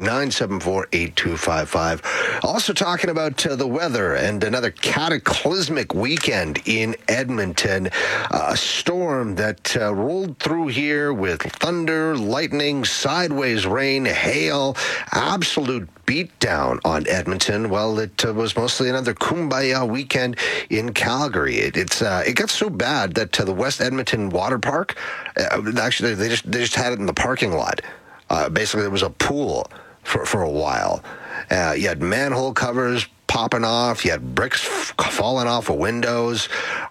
402-974-8255. Also talking about the weather and another cataclysmic weekend in Edmonton. A storm that rolled through here with thunder, lightning, sideways rain, hail, absolute beatdown on Edmonton. Well, it was mostly another kumbaya weekend in Calgary. It got so bad that the West Edmonton Water Park, actually they just had it in the parking lot. Basically, there was a pool for a while. You had manhole covers popping off. You had bricks falling off of windows.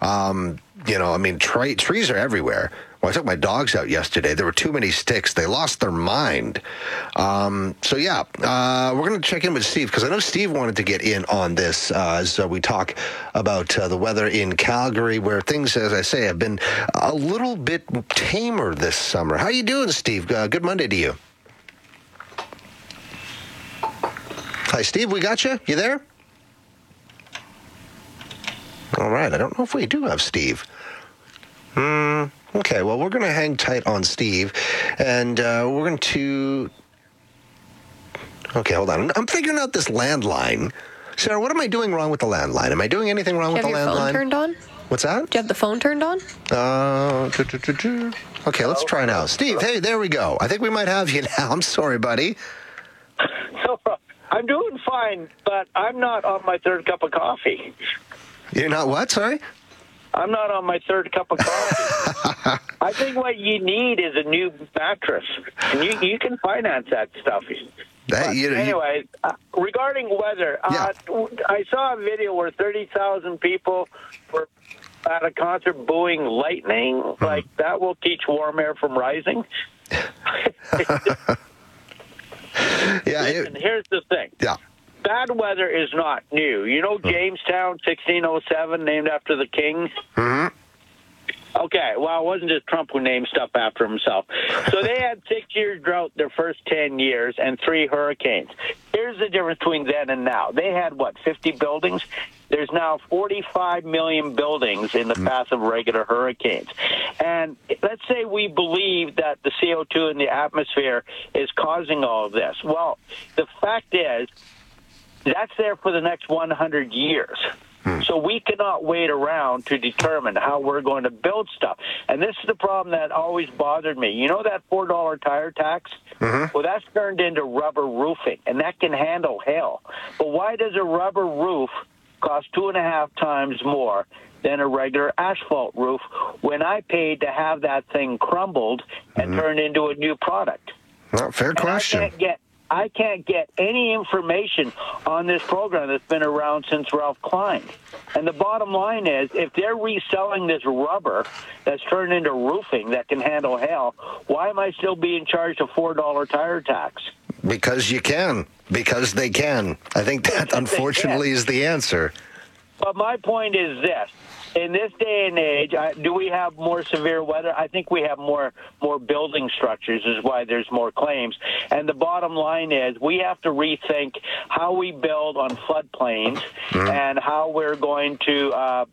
Trees are everywhere. When I took my dogs out yesterday, there were too many sticks. They lost their mind. We're going to check in with Steve, because I know Steve wanted to get in on this as we talk about the weather in Calgary, where things, as I say, have been a little bit tamer this summer. How you doing, Steve? Good Monday to you. Hi, Steve. We got you? You there? All right. I don't know if we do have Steve. Okay, well, we're going to hang tight on Steve, and we're going to... Okay, hold on. I'm figuring out this landline. Sarah, what am I doing wrong with the landline? Am I doing anything wrong with the landline? Do you have your phone turned on? What's that? Do you have the phone turned on? Okay, let's try now. Steve, hey, there we go. I think we might have you now. I'm sorry, buddy. No problem. I'm doing fine, but I'm not on my third cup of coffee. You're not what? Sorry? I'm not on my third cup of coffee. I think what you need is a new mattress. And you can finance that stuff. Anyway, regarding weather, I saw a video where 30,000 people were at a concert booing lightning. Like, that will teach warm air from rising. And here's the thing. Yeah. Bad weather is not new. You know Jamestown, 1607, named after the king? Mm-hmm. Okay, well, it wasn't just Trump who named stuff after himself. So they had 6 years drought their first 10 years and 3 hurricanes. Here's the difference between then and now. They had, 50 buildings? There's now 45 million buildings in the path of regular hurricanes. And let's say we believe that the CO2 in the atmosphere is causing all of this. Well, the fact is, that's there for the next 100 years. So we cannot wait around to determine how we're going to build stuff. And this is the problem that always bothered me. You know that $4 tire tax? Mm-hmm. Well, that's turned into rubber roofing, and that can handle hail. But why does a rubber roof cost 2.5 times more than a regular asphalt roof when I paid to have that thing crumbled and turned into a new product? Well, fair question. I can't get any information on this program that's been around since Ralph Klein. And the bottom line is, if they're reselling this rubber that's turned into roofing that can handle hail, why am I still being charged a $4 tire tax? Because you can. Because they can. I think that, unfortunately, is the answer. But my point is this. In this day and age, do we have more severe weather? I think we have more building structures, is why there's more claims. And the bottom line is we have to rethink how we build on floodplains and how we're going to,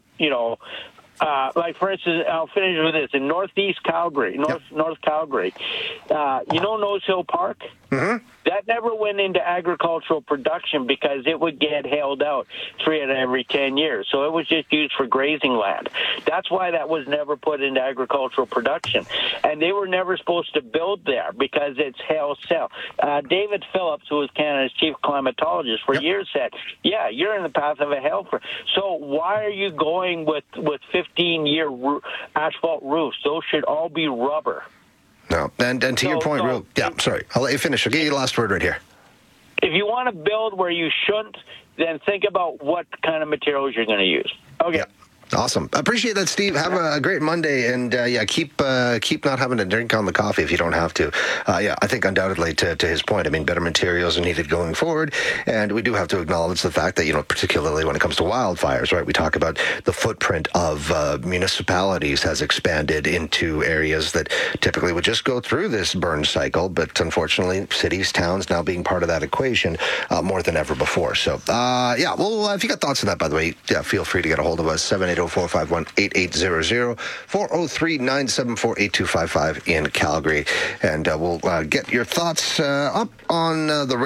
like, for instance, I'll finish with this. In Northeast Calgary, North Calgary, Nose Hill Park? Mm-hmm. That never went into agricultural production because it would get hailed out 3 out of every 10 years. So it was just used for grazing land. That's why that was never put into agricultural production. And they were never supposed to build there because it's hail cell. David Phillips, who was Canada's chief climatologist for years, said, you're in the path of a hail. So why are you going with 15-year asphalt roofs? Those should all be rubber. No, and to your point, sorry, I'll let you finish. I'll get you the last word right here. If you want to build where you shouldn't, then think about what kind of materials you're going to use. Okay. Yeah. Awesome. I appreciate that, Steve. Have a great Monday, and keep not having to drink on the coffee if you don't have to. I think undoubtedly to his point, I mean, better materials are needed going forward, and we do have to acknowledge the fact that, particularly when it comes to wildfires, right? We talk about the footprint of municipalities has expanded into areas that typically would just go through this burn cycle, but unfortunately, cities, towns now being part of that equation more than ever before. So, if you got thoughts on that, by the way, feel free to get a hold of us, 780-451-8800, 403-974-8255 in Calgary. And we'll get your thoughts up on the